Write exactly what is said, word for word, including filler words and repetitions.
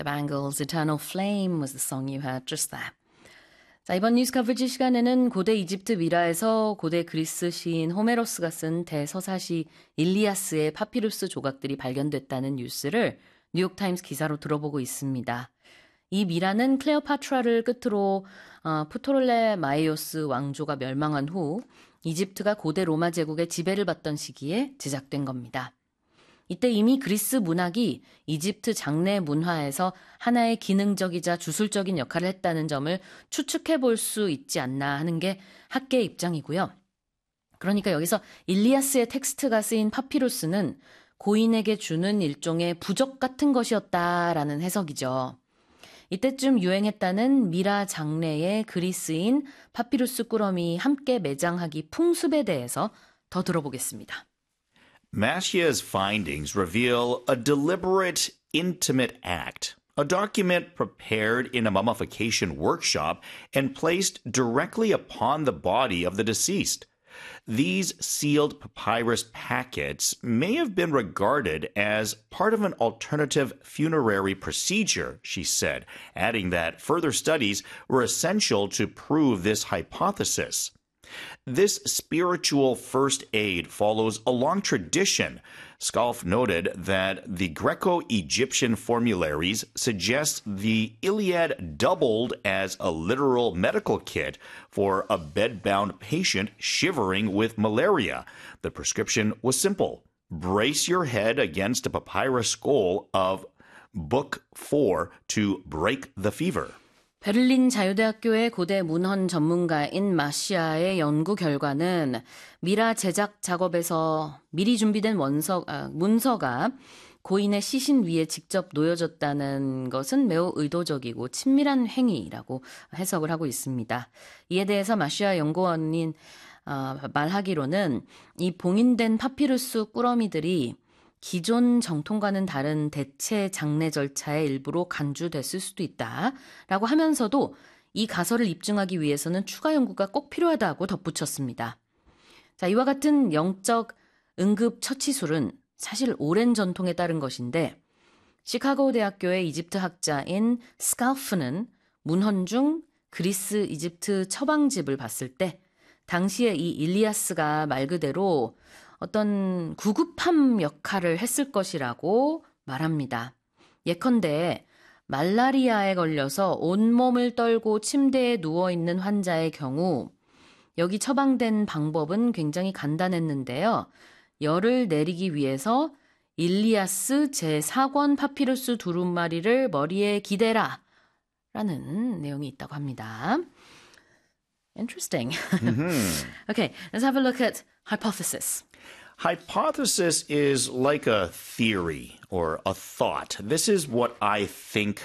Bangles' Eternal Flame was the song you heard just there. 자, 이번 뉴스 커버지 시간에는 고대 이집트 미라에서 고대 그리스 시인 호메로스가 쓴 대서사시 일리아스의 파피루스 조각들이 발견됐다는 뉴스를 뉴욕타임스 기사로 들어보고 있습니다. 이 미라는 클레오파트라를 끝으로 어, 프토롤레마이오스 왕조가 멸망한 후 이집트가 고대 로마 제국의 지배를 받던 시기에 제작된 겁니다. 이때 이미 그리스 문학이 이집트 장례 문화에서 하나의 기능적이자 주술적인 역할을 했다는 점을 추측해 볼 수 있지 않나 하는 게 학계의 입장이고요. 그러니까 여기서 일리아스의 텍스트가 쓰인 파피루스는 고인에게 주는 일종의 부적 같은 것이었다라는 해석이죠. 이때쯤 유행했다는 미라 장례의 그리스인 파피루스 꾸러미 함께 매장하기 풍습에 대해서 더 들어보겠습니다. Mashia's findings reveal a deliberate, intimate act, a document prepared in a mummification workshop and placed directly upon the body of the deceased. These sealed papyrus packets may have been regarded as part of an alternative funerary procedure, she said, adding that further studies were essential to prove this hypothesis. This spiritual first aid follows a long tradition. Scalf noted that the Greco-Egyptian formularies suggest the Iliad doubled as a literal medical kit for a bed-bound patient shivering with malaria. The prescription was simple. Brace your head against a papyrus scroll of Book four to break the fever. 베를린 자유대학교의 고대 문헌 전문가인 마시아의 연구 결과는 미라 제작 작업에서 미리 준비된 원서, 아, 문서가 고인의 시신 위에 직접 놓여졌다는 것은 매우 의도적이고 친밀한 행위라고 해석을 하고 있습니다. 이에 대해서 마시아 연구원인 어, 말하기로는 이 봉인된 파피루스 꾸러미들이 기존 정통과는 다른 대체 장례 절차의 일부로 간주됐을 수도 있다라고 하면서도 이 가설을 입증하기 위해서는 추가 연구가 꼭 필요하다고 덧붙였습니다. 자, 이와 같은 영적 응급 처치술은 사실 오랜 전통에 따른 것인데 시카고 대학교의 이집트 학자인 스칼프는 문헌 중 그리스 이집트 처방집을 봤을 때 당시에 이 일리아스가 말 그대로 어떤 구급함 역할을 했을 것이라고 말합니다. 예컨대 말라리아에 걸려서 온몸을 떨고 침대에 누워있는 환자의 경우 여기 처방된 방법은 굉장히 간단했는데요. 열을 내리기 위해서 일리아스 제사 권 파피루스 두루마리를 머리에 기대라 라는 내용이 있다고 합니다. Interesting. Mm-hmm. Okay, let's have a look at hypothesis. Hypothesis is like a theory or a thought. This is what I think